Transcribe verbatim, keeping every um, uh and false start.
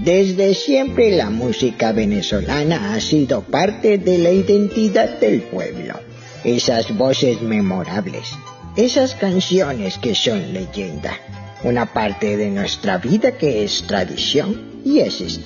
Desde siempre la música venezolana ha sido parte de la identidad del pueblo. Esas voces memorables, esas canciones que son leyenda, una parte de nuestra vida que es tradición y es historia.